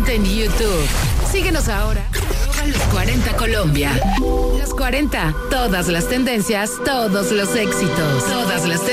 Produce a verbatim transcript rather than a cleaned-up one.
cuenta en YouTube. Síguenos ahora. Arroba Los cuarenta Colombia. Los cuarenta. Todas las tendencias, todos los éxitos. Todas las tendencias.